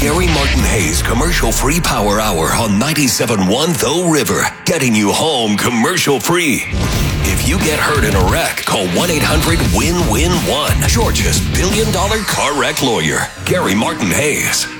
Gary Martin Hayes commercial-free power hour on 97.1 The River, getting you home commercial-free. If you get hurt in a wreck, call 1-800-WIN-WIN-1. Georgia's $1 billion car wreck lawyer, Gary Martin Hayes.